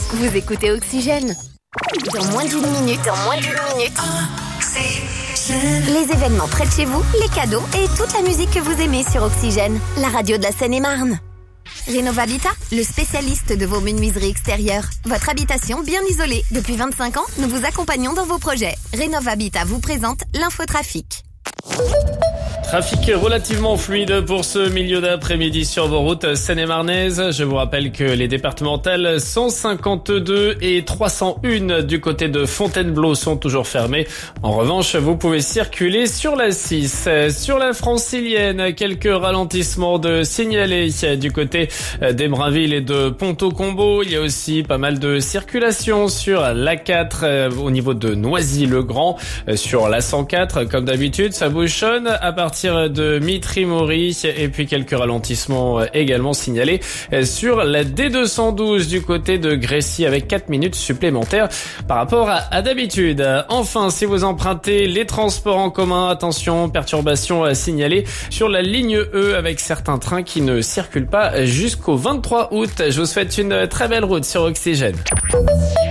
Vous écoutez Oxygène. Dans moins d'une minute, les événements près de chez vous, les cadeaux et toute la musique que vous aimez sur Oxygène, la radio de la Seine-et-Marne. Rénovabitat, le spécialiste de vos menuiseries extérieures. Votre habitation bien isolée. Depuis 25 ans, nous vous accompagnons dans vos projets. Rénovabitat vous présente l'infotrafic. Trafic relativement fluide pour ce milieu d'après-midi sur vos routes seine-et-marnaises. Je vous rappelle que les départementales 152 et 301 du côté de Fontainebleau sont toujours fermées. En revanche, vous pouvez circuler sur la 6. Sur la francilienne, quelques ralentissements de signalés du côté d'Embrainville et de Ponto-Combo. Il y a aussi pas mal de circulation sur l'A4 au niveau de Noisy-le-Grand. Sur la 104, comme d'habitude, ça bouchonne à partir de Mitry-Mory et puis quelques ralentissements également signalés sur la D212 du côté de Grécy avec 4 minutes supplémentaires par rapport à d'habitude. Enfin, si vous empruntez les transports en commun, attention, perturbations signalées sur la ligne E avec certains trains qui ne circulent pas jusqu'au 23 août. Je vous souhaite une très belle route sur Oxygène.